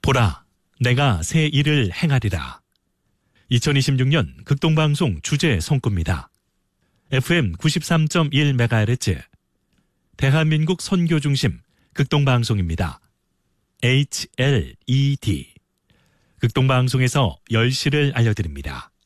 보라, 내가 새 일을 행하리라. 2026년 극동방송 주제 송구입니다. FM 93.1MHz 대한민국 선교중심 극동방송입니다. HLED 극동방송에서 10시를 알려드립니다.